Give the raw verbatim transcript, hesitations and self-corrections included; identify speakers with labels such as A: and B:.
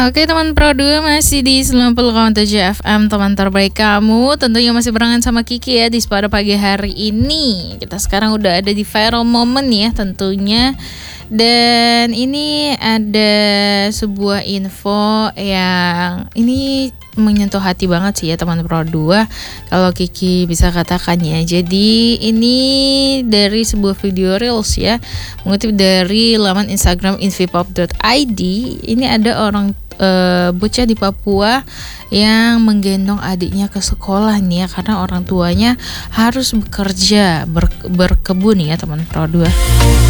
A: Oke teman Pro dua masih di sembilan puluh koma tujuh F M, teman terbaik kamu. Tentunya masih barengan sama Kiki ya di pada pagi hari ini. Kita sekarang udah ada di viral moment ya tentunya. Dan ini ada sebuah info yang ini menyentuh hati banget sih ya teman Pro dua, kalau Kiki bisa katakan ya. Jadi ini dari sebuah video reels ya, mengutip dari laman Instagram infipop dot i d. Ini ada orang uh, bocah di Papua yang menggendong adiknya ke sekolah nih ya, karena orang tuanya harus bekerja ber, berkebun ya teman Pro dua.